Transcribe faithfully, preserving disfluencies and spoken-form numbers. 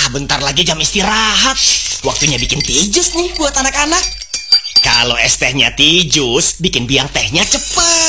bentar lagi jam istirahat. Waktunya bikin tijus nih buat anak-anak. Kalau es tehnya tijus, bikin biang tehnya cepat.